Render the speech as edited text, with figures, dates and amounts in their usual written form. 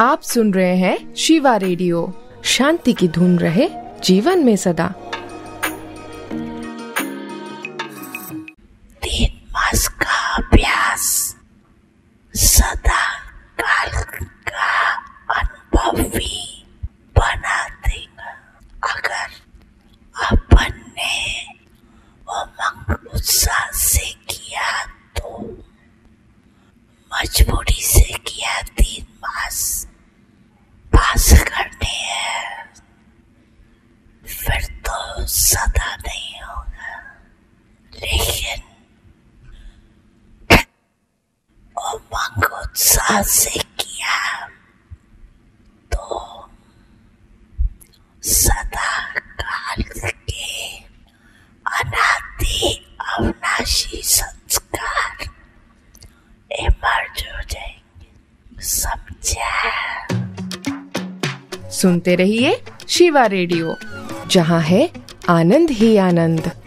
आप सुन रहे हैं शिवा रेडियो। शांति की धुन रहे जीवन में सदा। 3 मास का अभ्यास सदा काल का अनुभव भी बना देगा। अगर अपन ने उमंग उत्साह से किया तो, मजबूरी से किया 3 मास पास करने हैं, फिर तो सदा नहीं होगा। लेकिन उमंग उत्साह से किया तो सदा काल के अनादि अविनाशी संस्कार इमर्ज हो जाएंगे। समझा? सुनते रहिए शिवा रेडियो, जहाँ है आनंद ही आनंद।